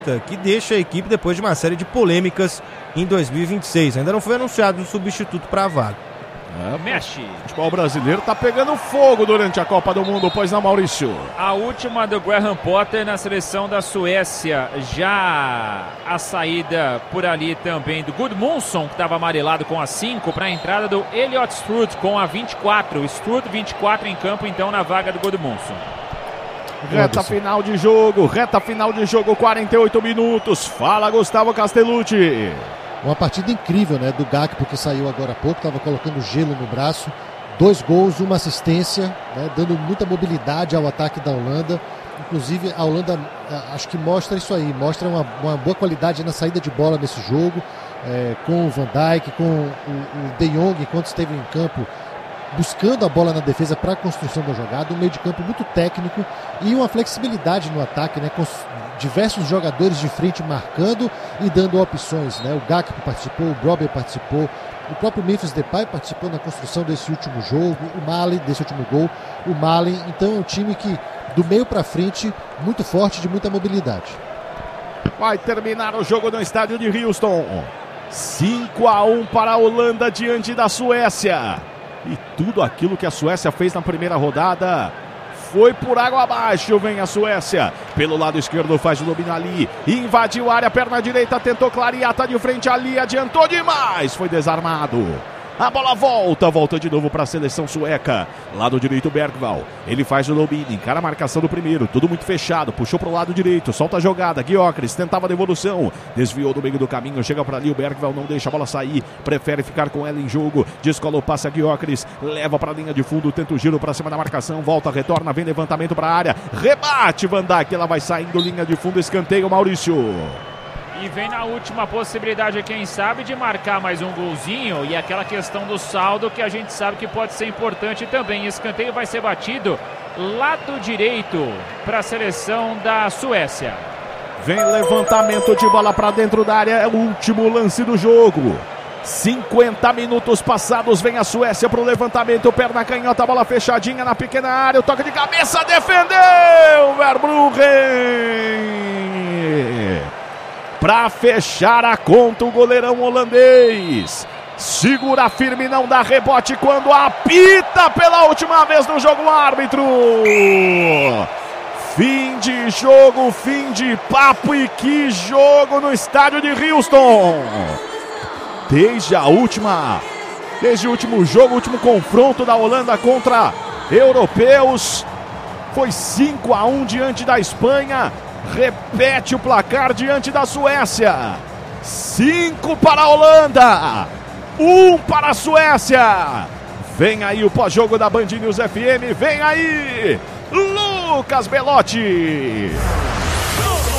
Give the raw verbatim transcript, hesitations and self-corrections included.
que deixa a equipe depois de uma série de polêmicas em dois mil e vinte e seis. Ainda não foi anunciado um substituto para a vaga. É, mexe. O futebol brasileiro tá pegando fogo durante a Copa do Mundo, pois não, Maurício? A última do Graham Potter na seleção da Suécia. Já a saída por ali também do Gudmundsson, que estava amarelado com a cinco, para a entrada do Elliot Struth com a vinte e quatro. Struth vinte e quatro em campo, então, na vaga do Gudmundsson. Reta final de jogo, reta final de jogo, quarenta e oito minutos. Fala, Gustavo Castellucci. Uma partida incrível, né, do Gakpo, que saiu agora há pouco, estava colocando gelo no braço. Dois gols, uma assistência, né, dando muita mobilidade ao ataque da Holanda. Inclusive, a Holanda, acho que mostra isso aí, mostra uma, uma boa qualidade na saída de bola nesse jogo, é, com o Van Dijk, com o, o De Jong, enquanto esteve em campo, buscando a bola na defesa para a construção da jogada, um meio de campo muito técnico e uma flexibilidade no ataque, né, com diversos jogadores de frente marcando e dando opções, né? O Gakpo participou, o Brobbey participou, o próprio Memphis Depay participou na construção desse último jogo, o Malen, desse último gol, o Malen. Então é um time que, do meio para frente, muito forte, de muita mobilidade. Vai terminar o jogo no estádio de Houston. cinco a um para a Holanda diante da Suécia. E tudo aquilo que a Suécia fez na primeira rodada foi por água abaixo. Vem a Suécia pelo lado esquerdo, faz o domínio ali, invadiu a área, perna direita, tentou clarear, tá de frente ali, adiantou demais, foi desarmado. A bola volta, volta de novo para a seleção sueca. Lado direito, Bergvall. Ele faz o domínio, encara a marcação do primeiro. Tudo muito fechado, puxou para o lado direito. Solta a jogada, Gyökeres tentava a devolução. Desviou do meio do caminho, chega para ali. O Bergvall não deixa a bola sair. Prefere ficar com ela em jogo. Descola o passe a Gyökeres. Leva para a linha de fundo, tenta o giro para cima da marcação. Volta, retorna, vem levantamento para a área. Rebate, Van Dijk. Ela vai saindo, linha de fundo, escanteio, Maurício. E vem na última possibilidade, quem sabe, de marcar mais um golzinho. E aquela questão do saldo que a gente sabe que pode ser importante também. Escanteio vai ser batido lado direito para a seleção da Suécia. Vem levantamento de bola para dentro da área. É o último lance do jogo. cinquenta minutos passados. Vem a Suécia para o levantamento. Perna canhota, bola fechadinha na pequena área. O toque de cabeça, defendeu Verbruggen. Para fechar a conta, o goleirão holandês segura firme, não dá rebote quando apita pela última vez no jogo o árbitro. Fim de jogo, fim de papo, e que jogo no estádio de Houston. Desde a última, desde o último jogo, o último confronto da Holanda contra europeus, foi cinco a um diante da Espanha. Repete o placar diante da Suécia. cinco para a Holanda, um para a Suécia. Vem aí o pós-jogo da Band News F M. Vem aí Lucas Belotti.